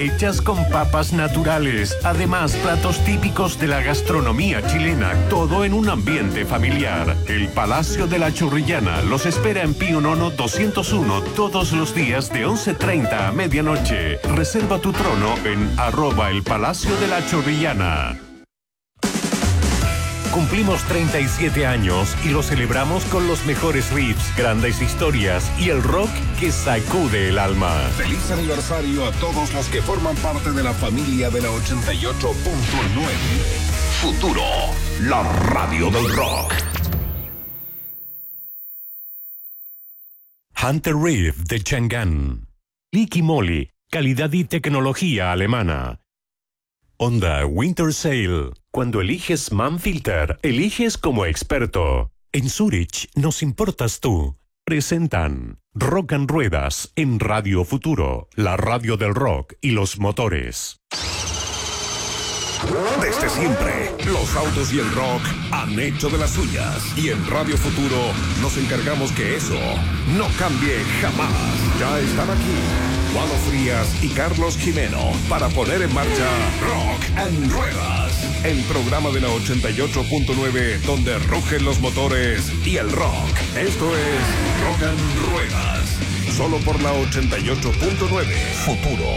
hechas con papas naturales. Además, platos típicos de la gastronomía chilena, todo en un ambiente familiar. El Palacio de la Chorrillana los espera en Pío Nono 201 todos los días de 11:30 a medianoche. Reserva tu trono en @el Palacio de la Chorrillana. Cumplimos 37 años y lo celebramos con los mejores riffs, grandes historias y el rock que sacude el alma. Feliz aniversario a todos los que forman parte de la familia de la 88.9. Futuro, la radio del rock. Hunter Reef de Chang'an. Liqui Moly, calidad y tecnología alemana. Honda Winter Sail. Cuando eliges Manfilter, eliges como experto. En Zurich nos importas tú. Presentan Rock and Ruedas en Radio Futuro, la radio del rock y los motores. Desde siempre, los autos y el rock han hecho de las suyas. Y en Radio Futuro nos encargamos que eso no cambie jamás. Ya están aquí Juano Frías y Carlos Jimeno para poner en marcha Rock and Ruedas, el programa de la 88.9 donde rugen los motores y el rock. Esto es Rock and Ruedas, solo por la 88.9 Futuro.